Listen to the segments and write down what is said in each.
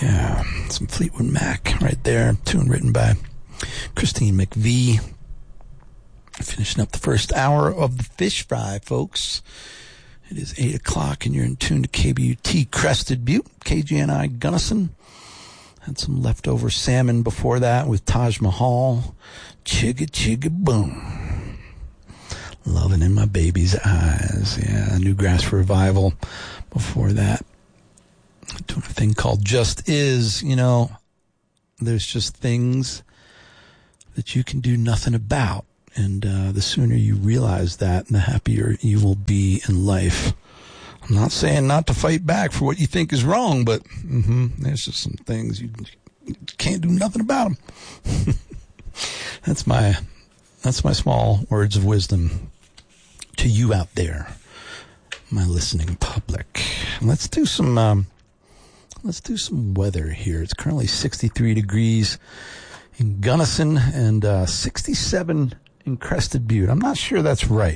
Yeah, some Fleetwood Mac right there. Tune written by Christine McVie. Finishing up the first hour of the Fish Fry, folks. It is 8 o'clock and you're in tune to KBUT Crested Butte, KGNI Gunnison. Had some leftover salmon before that with Taj Mahal. Chigga chigga boom. Loving in my baby's eyes. Yeah, Newgrass Revival before that. Doing a thing called Just Is. You know, there's just things that you can do nothing about. And the sooner you realize that, the happier you will be in life. I'm not saying not to fight back for what you think is wrong, but there's just some things you can't do nothing about them. That's my small words of wisdom to you out there, my listening public. Let's do some weather here. It's currently 63 degrees in Gunnison and 67 in Crested Butte. I'm not sure that's right.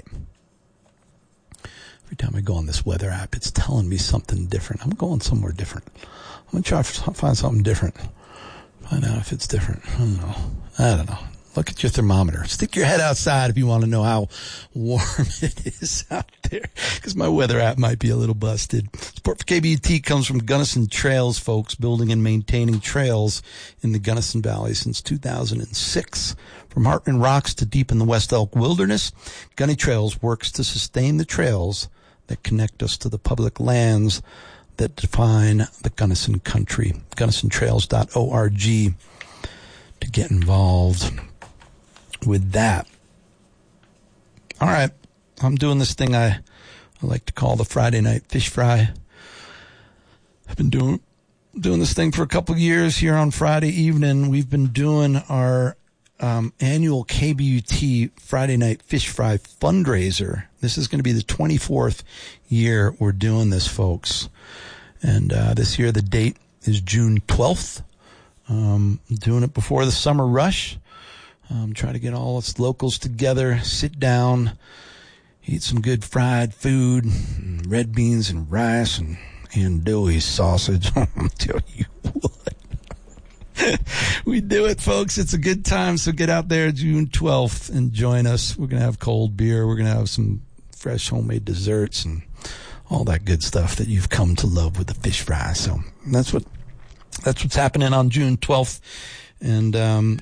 Every time I go on this weather app, it's telling me something different. I'm going somewhere different. I'm going to try to find something different. Find out if it's different. I don't know. Look at your thermometer. Stick your head outside if you want to know how warm it is out there, because my weather app might be a little busted. Support for KBUT comes from Gunnison Trails, folks, building and maintaining trails in the Gunnison Valley since 2006. From Hartman Rocks to deep in the West Elk Wilderness, Gunny Trails works to sustain the trails that connect us to the public lands that define the Gunnison country. GunnisonTrails.org to get involved with that. All right. I'm doing this thing I like to call the Friday Night Fish Fry. I've been doing this thing for a couple of years here on Friday evening. We've been doing our annual KBUT Friday Night Fish Fry fundraiser. This is going to be the 24th year we're doing this, folks. And this year the date is June 12th. Doing it before the summer rush. Try to get all us locals together, sit down, eat some good fried food, and red beans and rice and andouille sausage. I'll tell you what. We do it, folks. It's a good time, so get out there June 12th and join us. We're going to have cold beer. We're going to have some fresh homemade desserts and all that good stuff that you've come to love with the fish fry. So that's what's happening on June 12th. And,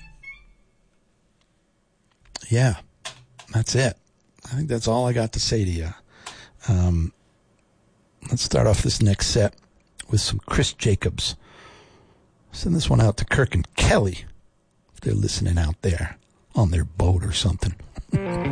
yeah, that's it. I think that's all I got to say to you. Let's start off this next set with some Chris Jacobs. Send this one out to Kirk and Kelly if they're listening out there on their boat or something.